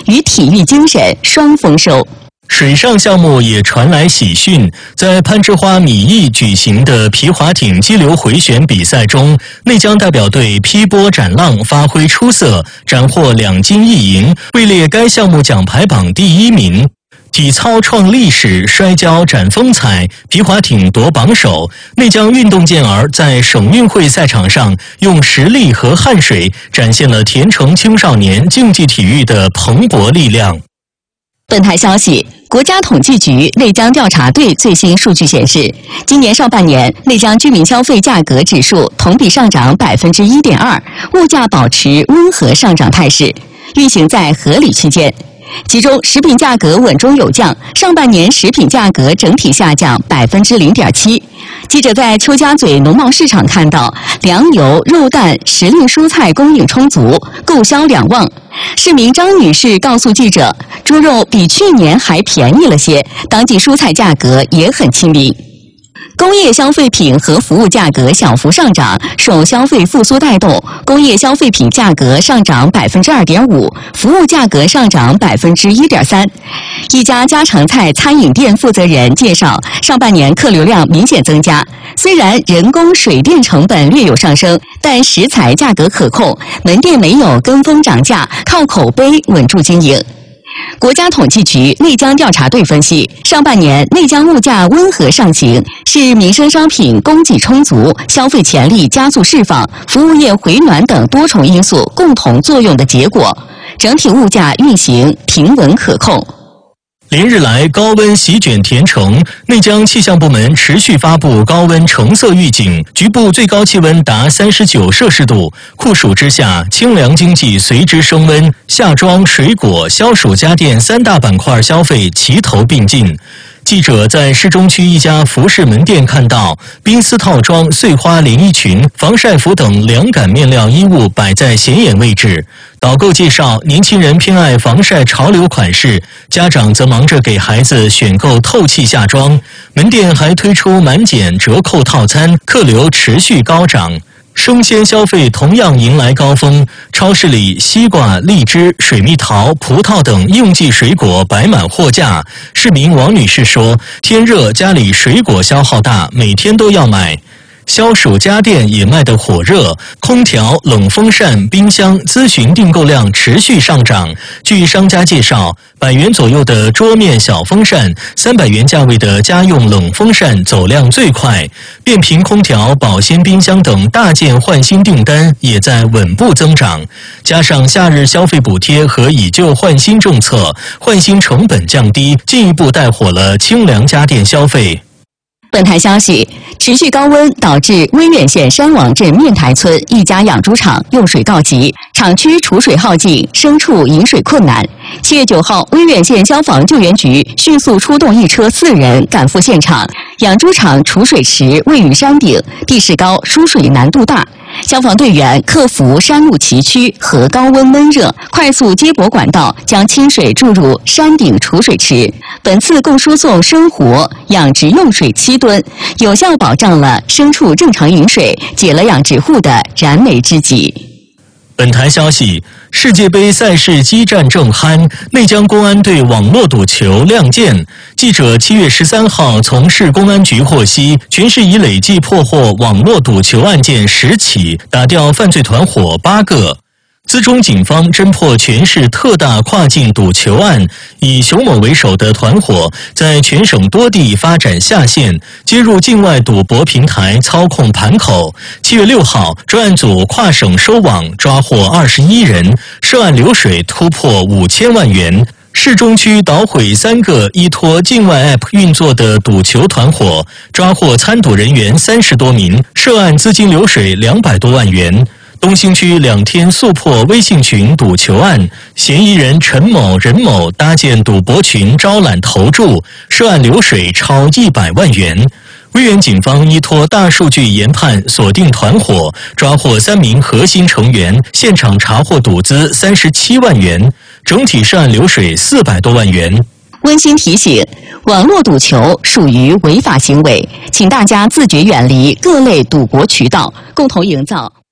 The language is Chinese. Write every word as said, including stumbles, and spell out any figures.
与体育精神双丰收。 水上项目也传来喜讯，在攀枝花米艺举行的皮划艇激流回旋比赛中，内江代表队劈波斩浪发挥出色，斩获两金一银，位列该项目奖牌榜第一名。体操创历史，摔跤展风采，皮划艇夺榜首。内江运动健儿在省运会赛场上用实力和汗水展现了田城青少年竞技体育的蓬勃力量。 本台消息，国家统计局内江调查队最新数据显示，今年上半年内江居民消费价格指数同比上涨百分之一点二，物价保持温和上涨态势，运行在合理区间。其中，食品价格稳中有降，上半年食品价格整体下降百分之零点七。记者在邱家嘴农贸市场看到，粮油、肉蛋、时令蔬菜供应充足，购销两旺。市民张女士告诉记者，猪肉比去年还便宜了些，当季蔬菜价格也很亲民。工业消费品和服务价格小幅上涨，受消费复苏带动，工业消费品价格上涨百分之二点五，服务价格上涨百分之一点三。一家家常菜餐饮店负责人介绍，上半年客流量明显增加，虽然人工、水电成本略有上升，但食材价格可控，门店没有跟风涨价，靠口碑稳住经营。国家统计局内江调查队分析，上半年内江物价温和上行，是民生商品供给充足、消费潜力加速释放、服务业回暖等多重因素共同作用的结果，整体物价运行平稳可控。 连日来高温席卷田城，内江气象部门持续发布高温橙色预警，局部最高气温达三十九摄氏度。酷暑之下，清凉经济随之升温，夏装、水果、消暑家电三大板块消费齐头并进。记者在市中区一家服饰门店看到，冰丝套装、碎花连衣裙、防晒服等凉感面料衣物摆在显眼位置。导购介绍，年轻人偏爱防晒潮流款式，家长则忙着给孩子选购透气夏装。门店还推出满减折扣套餐，客流持续高涨。生鲜消费同样迎来高峰，超市里西瓜、荔枝、水蜜桃、葡萄等应季水果摆满货架。市民王女士说，天热家里水果消耗大，每天都要买。消暑家电也卖得火热，空调、冷风扇、冰箱咨询订购量持续上涨。据商家介绍，百元左右的桌面小风扇，三百元价位的家用冷风扇走量最快。变频空调、保鲜冰箱等大件换新订单也在稳步增长。加上夏日消费补贴和以旧换新政策，换新成本降低，进一步带火了清凉家电消费。 本台消息，持续高温导致威远县山王镇面台村一家养猪场用水告急，厂区储水耗尽，牲畜饮水困难。七月九号，威远县消防救援局迅速出动一车四人赶赴现场。养猪场储水池位于山顶，地势高，输水难度大。消防队员克服山路崎岖和高温闷热，快速接驳管道将清水注入山顶储水池。本次共输送生活、养殖用水七吨，有效保障了牲畜正常饮水，解了养殖户的燃眉之急。 本台消息，世界杯赛事激战正酣，内江公安对网络赌球亮剑。记者七月十三号从市公安局获悉，全市已累计破获网络赌球案件十起，打掉犯罪团伙八个。资中警方侦破全市特大跨境赌球案，以熊某为首的团伙在全省多地发展下线，接入境外赌博平台，操控盘口。七月六号，专案组跨省收网，抓获二十一人，涉案流水突破五千万元。市中区捣毁三个依托境外 App 运作的赌球团伙，抓获参赌人员三十多名，涉案资金流水两百多万元。东兴区两天速破微信群赌球案，嫌疑人陈某、任某搭建赌博群招揽投注，涉案流水超一百万元。威远警方依托大数据研判锁定团伙，抓获三名核心成员，现场查获赌资三十七万元，整体涉案流水四百多万元。 温馨提醒：网络赌球属于违法行为，请大家自觉远离各类赌博渠道，共同营造